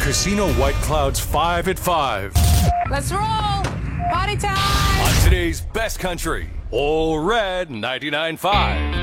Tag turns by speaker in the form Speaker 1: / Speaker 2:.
Speaker 1: Casino White Clouds 5 at 5.
Speaker 2: Let's roll! Party time!
Speaker 1: On today's Best Country, All Red 99.5.